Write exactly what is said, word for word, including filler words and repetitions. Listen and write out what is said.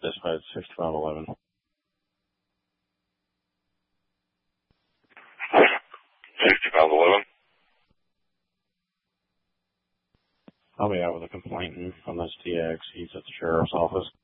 Dispatch sixty-five eleven. sixty-five eleven. I'll be out with a complainant on this T X. He's at the sheriff's office.